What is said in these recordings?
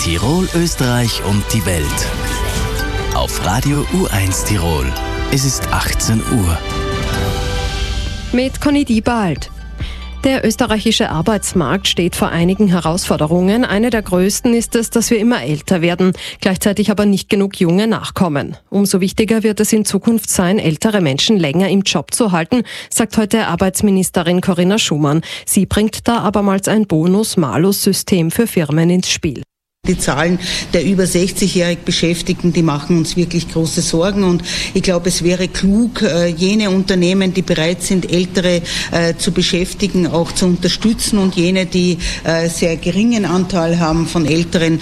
Tirol, Österreich und die Welt. Auf Radio U1 Tirol. Es ist 18 Uhr. Mit Conny Diebald. Der österreichische Arbeitsmarkt steht vor einigen Herausforderungen. Eine der größten ist es, dass wir immer älter werden, gleichzeitig aber nicht genug Junge nachkommen. Umso wichtiger wird es in Zukunft sein, ältere Menschen länger im Job zu halten, sagt heute Arbeitsministerin Corinna Schumann. Sie bringt da abermals ein Bonus-Malus-System für Firmen ins Spiel. Die Zahlen der über 60-jährig Beschäftigten, die machen uns wirklich große Sorgen, und ich glaube, es wäre klug, jene Unternehmen, die bereit sind, Ältere zu beschäftigen, auch zu unterstützen, und jene, die sehr geringen Anteil haben von Älteren,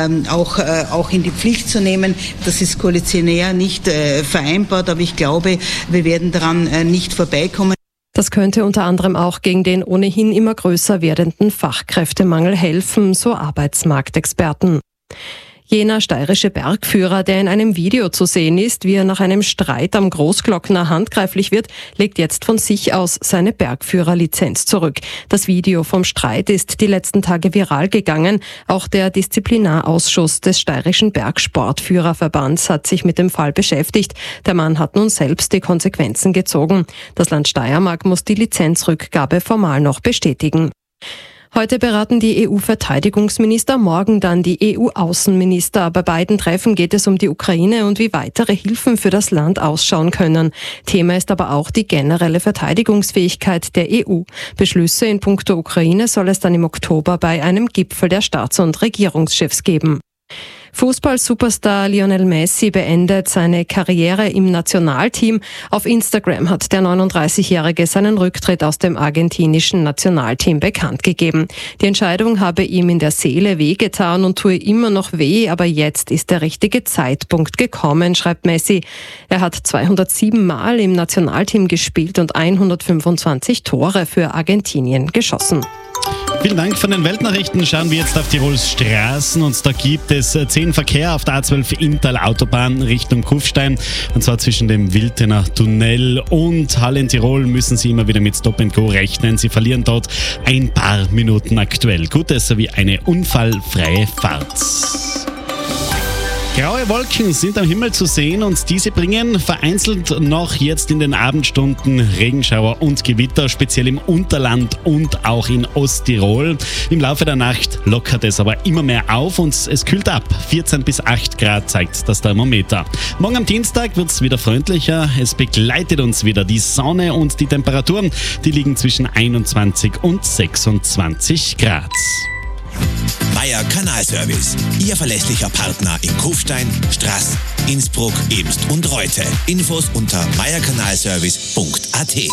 auch in die Pflicht zu nehmen. Das ist koalitionär nicht vereinbart, aber ich glaube, wir werden daran nicht vorbeikommen. Das könnte unter anderem auch gegen den ohnehin immer größer werdenden Fachkräftemangel helfen, so Arbeitsmarktexperten. Jener steirische Bergführer, der in einem Video zu sehen ist, wie er nach einem Streit am Großglockner handgreiflich wird, legt jetzt von sich aus seine Bergführerlizenz zurück. Das Video vom Streit ist die letzten Tage viral gegangen. Auch der Disziplinarausschuss des Steirischen Bergsportführerverbands hat sich mit dem Fall beschäftigt. Der Mann hat nun selbst die Konsequenzen gezogen. Das Land Steiermark muss die Lizenzrückgabe formal noch bestätigen. Heute beraten die EU-Verteidigungsminister, morgen dann die EU-Außenminister. Bei beiden Treffen geht es um die Ukraine und wie weitere Hilfen für das Land ausschauen können. Thema ist aber auch die generelle Verteidigungsfähigkeit der EU. Beschlüsse in puncto Ukraine soll es dann im Oktober bei einem Gipfel der Staats- und Regierungschefs geben. Fußball-Superstar Lionel Messi beendet seine Karriere im Nationalteam. Auf Instagram hat der 39-Jährige seinen Rücktritt aus dem argentinischen Nationalteam bekannt gegeben. Die Entscheidung habe ihm in der Seele wehgetan und tue immer noch weh, aber jetzt ist der richtige Zeitpunkt gekommen, schreibt Messi. Er hat 207 Mal im Nationalteam gespielt und 125 Tore für Argentinien geschossen. Vielen Dank von den Weltnachrichten. Schauen wir jetzt auf Tirols Straßen, und da gibt es 10 Verkehr auf der A12 Inntal Autobahn Richtung Kufstein, und zwar zwischen dem Wiltener Tunnel und Halle in Tirol müssen Sie immer wieder mit Stop and Go rechnen. Sie verlieren dort ein paar Minuten aktuell. Gutes sowie eine unfallfreie Fahrt. Graue Wolken sind am Himmel zu sehen, und diese bringen vereinzelt noch jetzt in den Abendstunden Regenschauer und Gewitter, speziell im Unterland und auch in Osttirol. Im Laufe der Nacht lockert es aber immer mehr auf und es kühlt ab. 14 bis 8 Grad zeigt das Thermometer. Morgen am Dienstag wird es wieder freundlicher. Es begleitet uns wieder die Sonne, und die Temperaturen, die liegen zwischen 21 und 26 Grad. Meier Kanalservice, Ihr verlässlicher Partner in Kufstein, Straß, Innsbruck, Ebst und Reute. Infos unter meierkanalservice.at.